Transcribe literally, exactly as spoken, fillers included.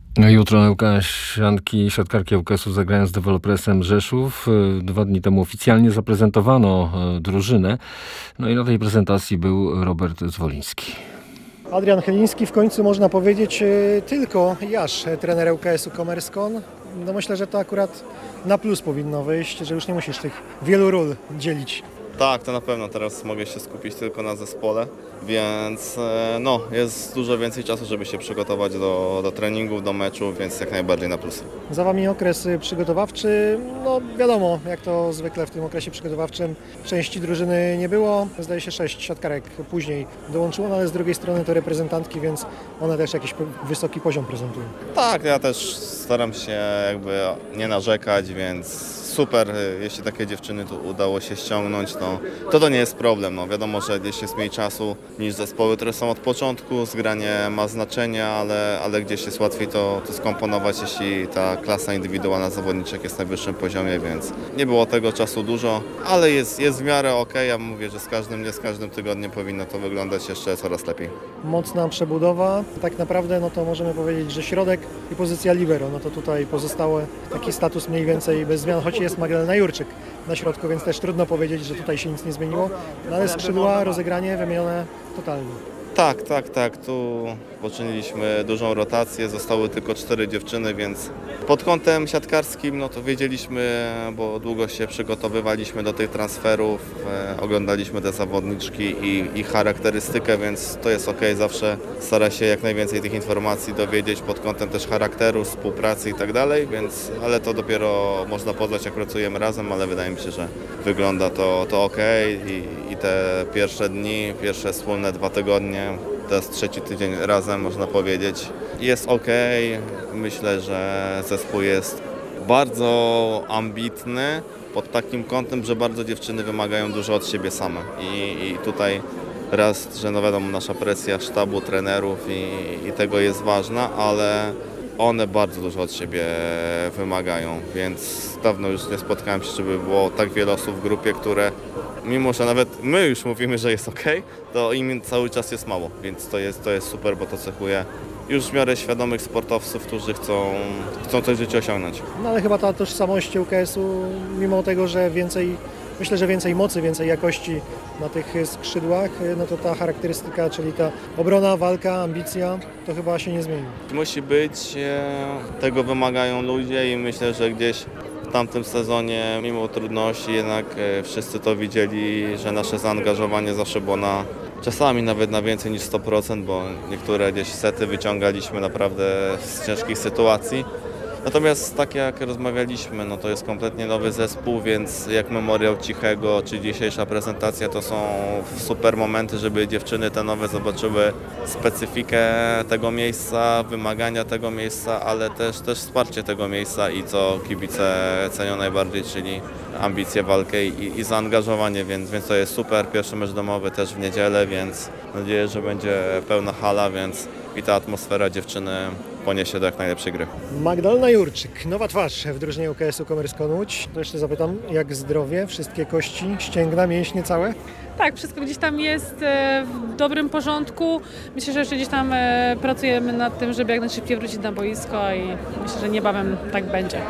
No jutro łukasianki i siatkarki ŁKS-u zagrają z Developersem Rzeszów. Dwa dni temu oficjalnie zaprezentowano drużynę. No i na tej prezentacji był Robert Zwoliński. Adrian Chyliński, w końcu można powiedzieć tylko Jasz, trener ŁKS-u Commerzone. No myślę, że to akurat na plus powinno wyjść, że już nie musisz tych wielu ról dzielić. Tak, to na pewno. Teraz mogę się skupić tylko na zespole, więc no, jest dużo więcej czasu, żeby się przygotować do, do treningów, do meczów, więc jak najbardziej na plus. Za Wami okres przygotowawczy, no wiadomo, jak to zwykle w tym okresie przygotowawczym części drużyny nie było. Zdaje się sześć siatkarek później dołączyło, no ale z drugiej strony to reprezentantki, więc one też jakiś wysoki poziom prezentują. Tak, ja też staram się jakby nie narzekać, więc super, jeśli takie dziewczyny tu udało się ściągnąć, no, to to nie jest problem. No, wiadomo, że gdzieś jest mniej czasu niż zespoły, które są od początku, zgranie ma znaczenie, ale, ale gdzieś jest łatwiej to, to skomponować, jeśli ta klasa indywidualna zawodniczek jest na wyższym poziomie, więc nie było tego czasu dużo, ale jest, jest w miarę ok. Ja mówię, że z każdym, nie z każdym tygodniem powinno to wyglądać jeszcze coraz lepiej. Mocna przebudowa, tak naprawdę no to możemy powiedzieć, że środek i pozycja libero, no to tutaj pozostały taki status mniej więcej bez zmian, choć jest Magdalena Jurczyk na środku, więc też trudno powiedzieć, że tutaj się nic nie zmieniło, no ale skrzydła, rozegranie wymienione totalnie. Tak, tak, tak. Tu poczyniliśmy dużą rotację, zostały tylko cztery dziewczyny, więc pod kątem siatkarskim no to wiedzieliśmy, bo długo się przygotowywaliśmy do tych transferów, e, oglądaliśmy te zawodniczki i ich charakterystykę, więc to jest ok. Zawsze stara się jak najwięcej tych informacji dowiedzieć pod kątem też charakteru, współpracy i tak dalej, więc ale to dopiero można poznać, jak pracujemy razem, ale wydaje mi się, że wygląda to, to ok. I, i te pierwsze dni, pierwsze wspólne dwa tygodnie, to jest trzeci tydzień razem, można powiedzieć. Jest ok. Myślę, że zespół jest bardzo ambitny pod takim kątem, że bardzo dziewczyny wymagają dużo od siebie same. I, i tutaj raz, że no wiadomo, nasza presja sztabu, trenerów i, i tego jest ważna, ale one bardzo dużo od siebie wymagają, więc dawno już nie spotkałem się, żeby było tak wiele osób w grupie, które mimo, że nawet my już mówimy, że jest ok, to im cały czas jest mało, więc to jest, to jest super, bo to cechuje już w miarę świadomych sportowców, którzy chcą, chcą coś w życiu osiągnąć. No ale chyba ta tożsamość ŁKS-u, mimo tego, że więcej, myślę, że więcej mocy, więcej jakości na tych skrzydłach, no to ta charakterystyka, czyli ta obrona, walka, ambicja, to chyba się nie zmieni. Musi być, tego wymagają ludzie i myślę, że gdzieś w tamtym sezonie, mimo trudności, jednak wszyscy to widzieli, że nasze zaangażowanie zawsze było na, czasami nawet na więcej niż sto procent, bo niektóre gdzieś sety wyciągaliśmy naprawdę z ciężkich sytuacji. Natomiast tak jak rozmawialiśmy, no to jest kompletnie nowy zespół, więc jak Memoriał Cichego czy dzisiejsza prezentacja to są super momenty, żeby dziewczyny te nowe zobaczyły specyfikę tego miejsca, wymagania tego miejsca, ale też, też wsparcie tego miejsca i co kibice cenią najbardziej, czyli ambicje, walkę i, i zaangażowanie, więc, więc to jest super. Pierwszy mecz domowy też w niedzielę, więc mam nadzieję, że będzie pełna hala, więc i ta atmosfera dziewczyny poniesie do jak najlepszej gry. Magdalena Jurczyk, nowa twarz w drużynie ŁKS-u Commerzone Łódź. To jeszcze zapytam, jak zdrowie? Wszystkie kości, ścięgna, mięśnie całe? Tak, wszystko gdzieś tam jest w dobrym porządku. Myślę, że jeszcze gdzieś tam pracujemy nad tym, żeby jak najszybciej wrócić na boisko i myślę, że niebawem tak będzie.